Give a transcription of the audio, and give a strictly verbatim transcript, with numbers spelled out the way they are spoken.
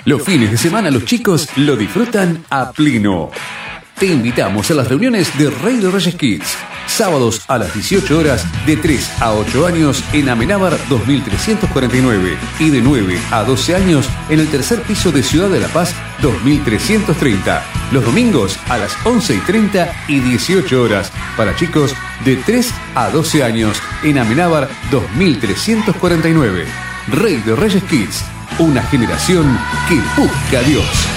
Los fines de semana los chicos lo disfrutan a pleno. Te invitamos a las reuniones de Rey de Reyes Kids. Sábados a las dieciocho horas de tres a ocho años en Amenábar dos mil trescientos cuarenta y nueve y de nueve a doce años en el tercer piso de Ciudad de la Paz dos mil trescientos treinta. Los domingos a las once y treinta y dieciocho horas para chicos de tres a doce años en Amenábar dos mil trescientos cuarenta y nueve. Rey de Reyes Kids, una generación que busca a Dios.